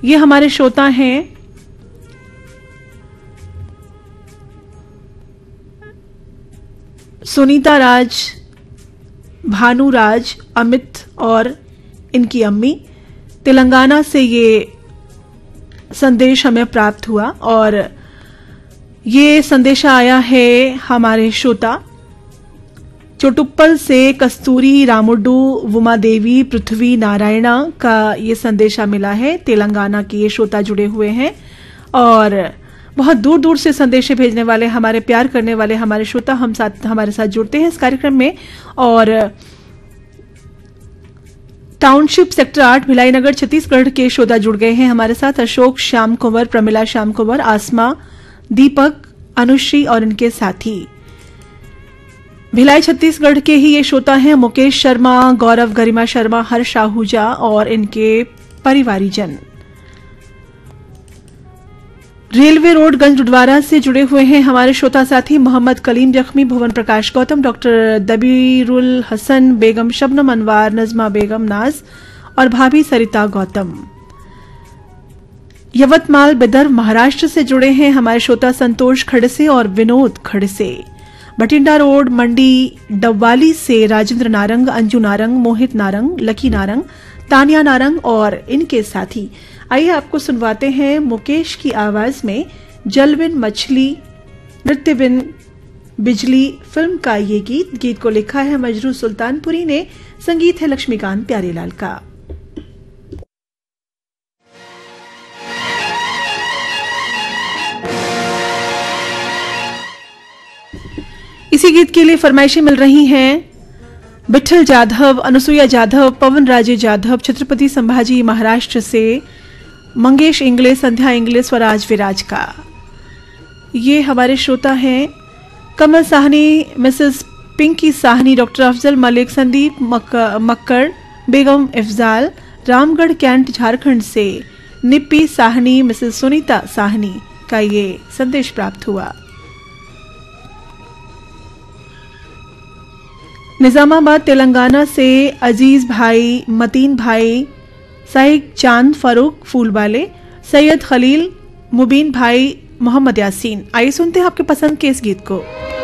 ये हमारे श्रोता हैं सुनीता राज, भानु राज, अमित और इनकी अम्मी। तेलंगाना से ये संदेश हमें प्राप्त हुआ और ये संदेशा आया है हमारे श्रोता चोटुप्पल से कस्तूरी रामुड्डू, उमा देवी, पृथ्वी नारायणा का ये संदेशा मिला है। तेलंगाना के ये श्रोता जुड़े हुए हैं और बहुत दूर दूर से संदेशे भेजने वाले, हमारे प्यार करने वाले हमारे श्रोता हमारे साथ जुड़ते हैं इस कार्यक्रम में। और टाउनशिप सेक्टर 8 भिलाई नगर छत्तीसगढ़ के श्रोता जुड़ गए हैं हमारे साथ। अशोक श्याम कुंवर, प्रमिला श्याम कुंवर, आसमा, दीपक, अनुश्री और इनके साथी। भिलाई छत्तीसगढ़ के ही ये श्रोता हैं मुकेश शर्मा, गौरव, गरिमा शर्मा, हर्ष आहूजा और इनके परिवारीजन। रेलवे रोड गंजडवारा से जुड़े हुए हैं हमारे श्रोता साथी मोहम्मद कलीम जख्मी, भुवन प्रकाश गौतम, डॉक्टर दबीरुल हसन, बेगम शबनम अनवार, नजमा बेगम नाज और भाभी सरिता गौतम। यवतमाल बिदर महाराष्ट्र से जुड़े हैं हमारे श्रोता संतोष खड़से और विनोद खड़से। बठिंडा रोड मंडी डब्वाली से राजेंद्र नारंग, अंजू नारंग, मोहित नारंग, लकी नारंग, तानिया नारंग और इनके साथी। आइए आपको सुनवाते हैं मुकेश की आवाज में जल बिन मछली नृत्य बिन बिजली फिल्म का ये गीत को लिखा है मजरू सुल्तानपुरी ने, संगीत है लक्ष्मीकांत प्यारेलाल का। इसी गीत के लिए फरमाइशें मिल रही हैं विठल जाधव, अनुसुईया जाधव, पवन राजे जाधव, छत्रपति संभाजी महाराष्ट्र से, मंगेश इंगले, संध्या इंगले, स्वराज विराज का। ये हमारे श्रोता हैं कमल साहनी, मिसेस पिंकी साहनी, डॉक्टर अफजल मलिक, संदीप मक्कड़, बेगम इफ्जाल, रामगढ़ कैंट झारखंड से निप्पी साहनी, मिसेस सुनीता साहनी का ये संदेश प्राप्त हुआ। निजामाबाद तेलंगाना से अजीज भाई, मतीन भाई, साहिक चांद, फरूक फूलवाले, सैयद खलील, मुबीन भाई, मोहम्मद यासीन। आइए सुनते हैं आपके पसंद के इस गीत को।